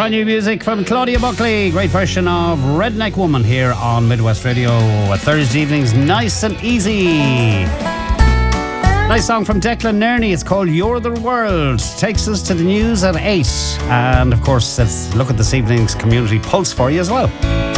Brand new music from Claudia Buckley. Great version of Redneck Woman here on Midwest Radio. Thursday evenings, nice and easy. Nice song from Declan Nerney. It's called You're the World. Takes us to the news at 8. And of course, let's look at this evening's community pulse for you as well.